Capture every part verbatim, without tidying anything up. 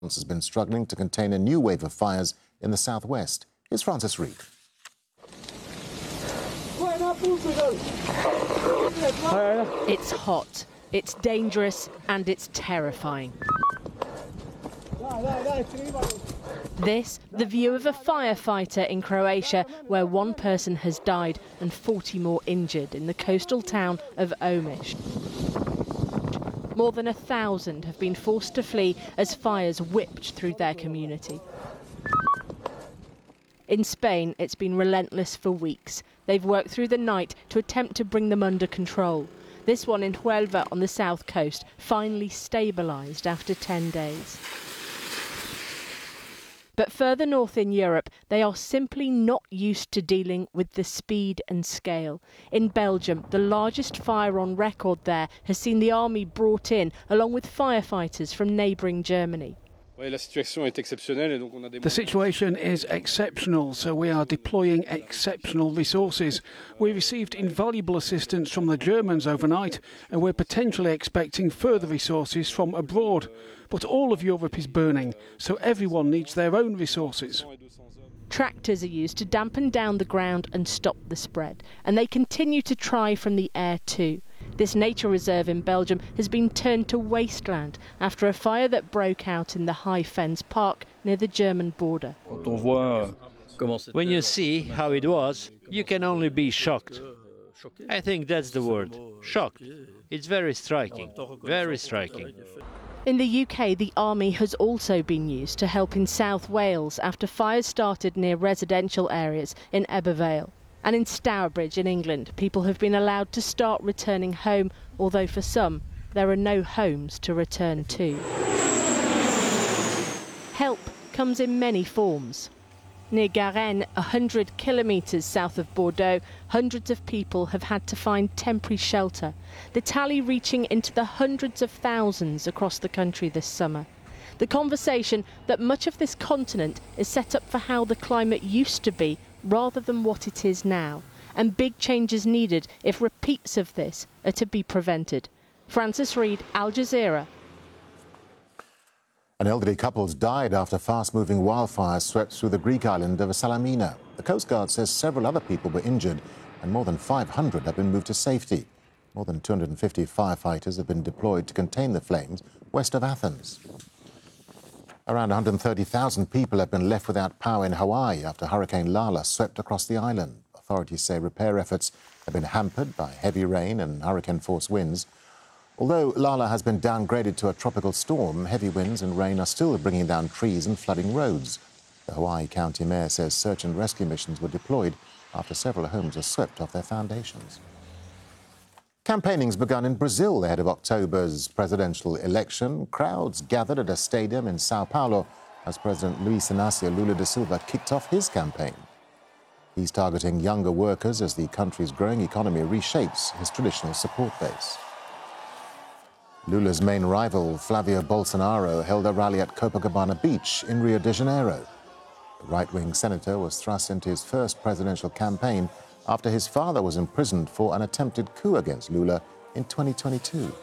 has been struggling to contain a new wave of fires in the southwest. Here's Francis Reid. It's hot, it's dangerous, and it's terrifying. This, the view of a firefighter in Croatia, where one person has died and forty more injured in the coastal town of Omiš. More than a thousand have been forced to flee as fires whipped through their community. In Spain, it's been relentless for weeks. They've worked through the night to attempt to bring them under control. This one in Huelva on the south coast finally stabilised after ten days. But further north in Europe, they are simply not used to dealing with the speed and scale. In Belgium, the largest fire on record there has seen the army brought in, along with firefighters from neighbouring Germany. The situation is exceptional, so we are deploying exceptional resources. We received invaluable assistance from the Germans overnight, and we're potentially expecting further resources from abroad. But all of Europe is burning, so everyone needs their own resources. Tractors are used to dampen down the ground and stop the spread, and they continue to try from the air too. This nature reserve in Belgium has been turned to wasteland after a fire that broke out in the High Fens Park near the German border. When you see how it was, you can only be shocked. I think that's the word, shocked. It's very striking, very striking. In the U K, the army has also been used to help in South Wales after fires started near residential areas in Ebbw Vale. And in Stourbridge in England, people have been allowed to start returning home, although for some, there are no homes to return to. Help comes in many forms. Near Garennes, one hundred kilometres south of Bordeaux, hundreds of people have had to find temporary shelter, the tally reaching into the hundreds of thousands across the country this summer. The conversation that much of this continent is set up for how the climate used to be rather than what it is now, and big changes needed if repeats of this are to be prevented. Francis Reid, Al Jazeera. An elderly couple died after fast-moving wildfires swept through the Greek island of Salamina. The Coast Guard says several other people were injured and more than five hundred have been moved to safety. More than two hundred fifty firefighters have been deployed to contain the flames west of Athens. Around one hundred thirty thousand people have been left without power in Hawaii after Hurricane Lala swept across the island. Authorities say repair efforts have been hampered by heavy rain and hurricane-force winds. Although Lala has been downgraded to a tropical storm, heavy winds and rain are still bringing down trees and flooding roads. The Hawaii County Mayor says search and rescue missions were deployed after several homes were swept off their foundations. Campaigning's begun in Brazil ahead of October's presidential election. Crowds gathered at a stadium in Sao Paulo as President Luiz Inácio Lula da Silva kicked off his campaign. He's targeting younger workers as the country's growing economy reshapes his traditional support base. Lula's main rival, Flavio Bolsonaro, held a rally at Copacabana Beach in Rio de Janeiro. The right-wing senator was thrust into his first presidential campaign after his father was imprisoned for an attempted coup against Lula in twenty twenty-two.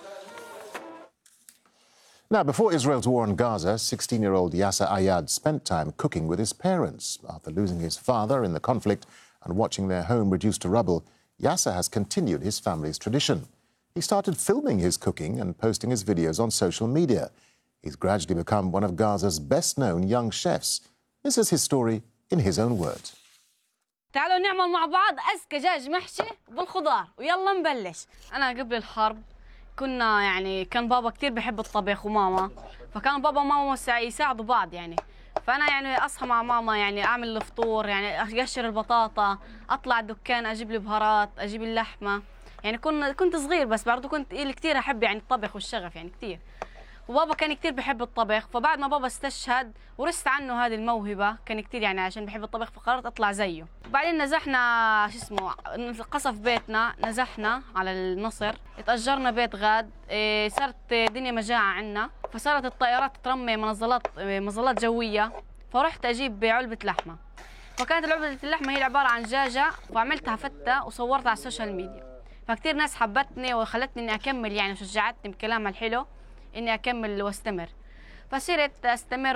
Now, before Israel's war on Gaza, sixteen-year-old Yasser Ayad spent time cooking with his parents. After losing his father in the conflict and watching their home reduced to rubble, Yasser has continued his family's tradition. He started filming his cooking and posting his videos on social media. He's gradually become one of Gaza's best-known young chefs. This is his story in his own words. تعالوا نعمل مع بعض أزكى دجاج محشي بالخضار ويلا نبلش. أنا قبل الحرب كنا يعني كان بابا كتير بحب الطبخ وماما، فكان بابا وماما يساعدوا بعض يعني. فأنا يعني أصحى مع ماما يعني أعمل الفطور يعني أقشر البطاطا، أطلع الدكان أجيب لي بهارات، أجيب اللحمة. يعني كنت كنت صغير بس برضه كنت كتير أحب يعني الطبخ والشغف يعني كتير. وبابا كان كتير بحب الطبخ، فبعد ما بابا استشهد ورثت عنه هذه الموهبة، كان كتير يعني عشان بحب الطبخ فقررت أطلع زيه. وبعدين نزحنا شو اسمه قصف بيتنا، نزحنا على النصر، اتأجرنا بيت غاد، إيه صارت دنيا مجاعة عنا، فصارت الطائرات ترمي منظلات مظلات جوية، فرحت أجيب علبة لحمة. فكانت علبة اللحمة هي عبارة عن دجاجة وعملتها فتة وصورتها على السوشيال ميديا. فكتير ناس حبتني وخلتني إني أكمل يعني وشجعتني بكلامها الحلو إني أكمل واستمر، فصرت أستمر